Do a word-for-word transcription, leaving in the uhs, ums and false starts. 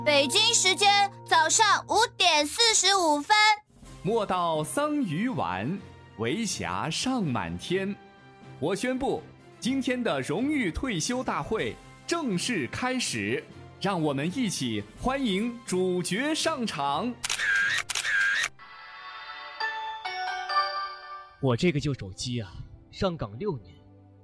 北京时间早上五点四十五分。 莫道桑榆晚，为霞尚满天。我宣布，今天的荣誉退休大会正式开始，让我们一起欢迎主角上场。 我这个旧手机啊，上岗六年，